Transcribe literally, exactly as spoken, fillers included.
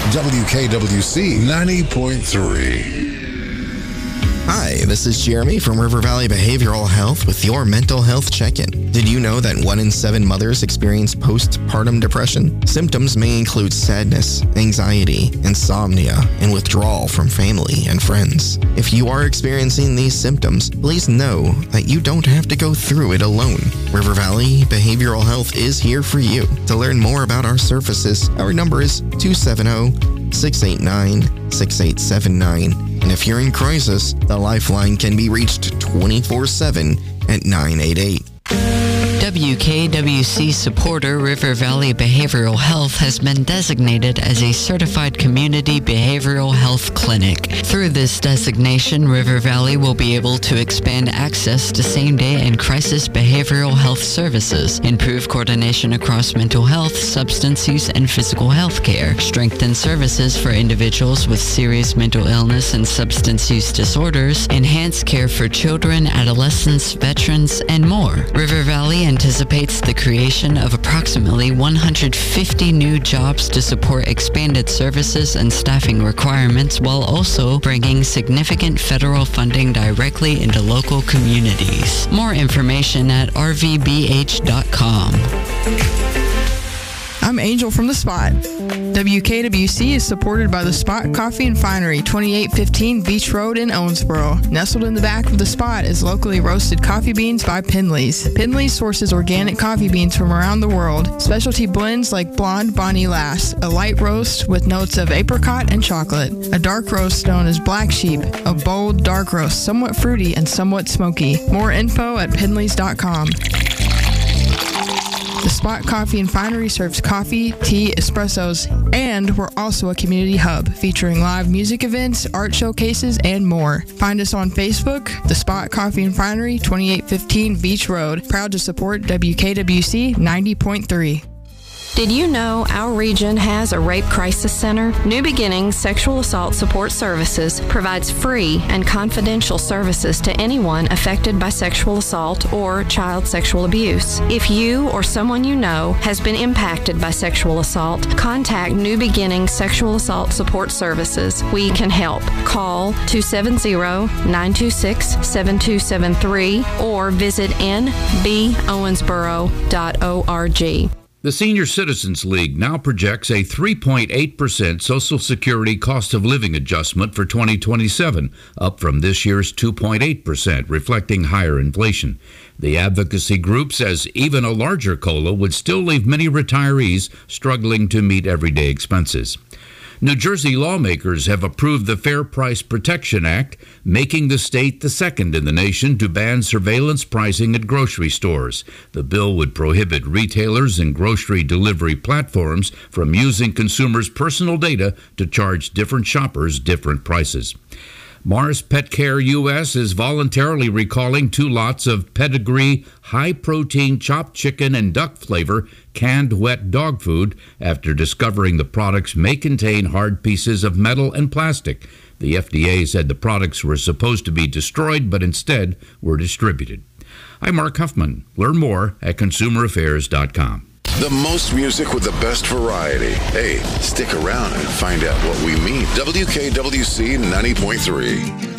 W K W C ninety point three. Hi, this is Jeremy from River Valley Behavioral Health with your mental health check-in. Did you know that one in seven mothers experience postpartum depression? Symptoms may include sadness, anxiety, insomnia, and withdrawal from family and friends. If you are experiencing these symptoms, please know that you don't have to go through it alone. River Valley Behavioral Health is here for you. To learn more about our services, our number is two seven zero, six eight nine, six eight seven nine. And if you're in crisis, the Lifeline can be reached twenty-four seven at nine eight eight. W K W C supporter River Valley Behavioral Health has been designated as a certified community behavioral health clinic. Through this designation, River Valley will be able to expand access to same-day and crisis behavioral health services, improve coordination across mental health, substance use, and physical health care, strengthen services for individuals with serious mental illness and substance use disorders, enhance care for children, adolescents, veterans, and more. River Valley anticipates the creation of approximately one hundred fifty new jobs to support expanded services and staffing requirements, while also bringing significant federal funding directly into local communities. More information at r v b h dot com. I'm Angel from The Spot. W K W C is supported by The Spot Coffee and Finery, twenty-eight fifteen Beach Road in Owensboro. Nestled in the back of The Spot is locally roasted coffee beans by Penley's. Penley's sources organic coffee beans from around the world. Specialty blends like Blonde Bonnie Lass, a light roast with notes of apricot and chocolate. A dark roast known as Black Sheep, a bold, dark roast, somewhat fruity and somewhat smoky. More info at penleys dot com. The Spot Coffee and Finery serves coffee, tea, espressos, and we're also a community hub featuring live music events, art showcases, and more. Find us on Facebook, The Spot Coffee and Finery, twenty-eight fifteen Beach Road. Proud to support W K W C ninety point three. Did you know our region has a rape crisis center? New Beginnings Sexual Assault Support Services provides free and confidential services to anyone affected by sexual assault or child sexual abuse. If you or someone you know has been impacted by sexual assault, contact New Beginnings Sexual Assault Support Services. We can help. Call two seven zero, nine two six, seven two seven three or visit n b owensboro dot org. The Senior Citizens League now projects a three point eight percent Social Security cost of living adjustment for twenty twenty-seven, up from this year's two point eight percent, reflecting higher inflation. The advocacy group says even a larger COLA would still leave many retirees struggling to meet everyday expenses. New Jersey lawmakers have approved the Fair Price Protection Act, making the state the second in the nation to ban surveillance pricing at grocery stores. The bill would prohibit retailers and grocery delivery platforms from using consumers' personal data to charge different shoppers different prices. Mars Pet Care U S is voluntarily recalling two lots of Pedigree high-protein chopped chicken and duck flavor canned wet dog food after discovering the products may contain hard pieces of metal and plastic. The F D A said the products were supposed to be destroyed, but instead were distributed. I'm Mark Huffman. Learn more at consumer affairs dot com. The most music with the best variety. Hey, stick around and find out what we mean. W K W C ninety point three.